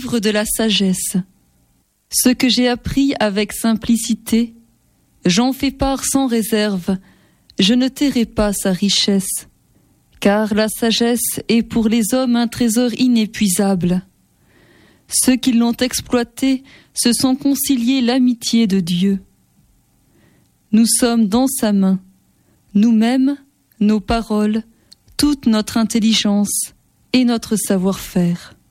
livre de la sagesse. Ce que j'ai appris avec simplicité, j'en fais part sans réserve, je ne tairai pas sa richesse. Car la sagesse est pour les hommes un trésor inépuisable. Ceux qui l'ont exploité se sont conciliés l'amitié de Dieu. Nous sommes dans sa main, nous-mêmes, nos paroles, toute notre intelligence et notre savoir-faire.